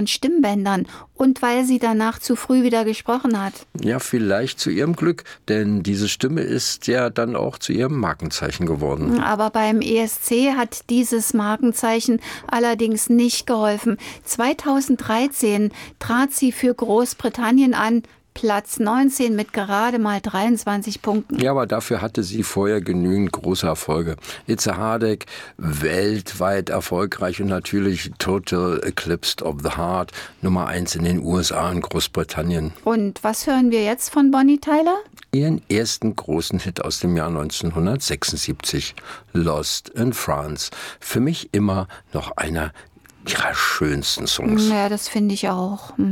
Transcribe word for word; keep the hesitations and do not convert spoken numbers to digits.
ihren Stimmbändern und weil sie danach zu früh wieder gesprochen hat. Ja, vielleicht zu ihrem Glück, denn diese Stimme ist ja dann auch zu ihrem Markenzeichen geworden. Aber beim E S C hat dieses Markenzeichen allerdings nicht geholfen. zweitausenddreizehn trat sie für Großbritannien an, Platz neunzehn mit gerade mal dreiundzwanzig Punkten. Ja, aber dafür hatte sie vorher genügend große Erfolge. It's a Heartache, weltweit erfolgreich und natürlich Total Eclipse of the Heart, Nummer eins in den U S A und Großbritannien. Und was hören wir jetzt von Bonnie Tyler? Ihren ersten großen Hit aus dem Jahr neunzehnhundertsechsundsiebzig, Lost in France. Für mich immer noch einer ihrer schönsten Songs. Ja, das finde ich auch.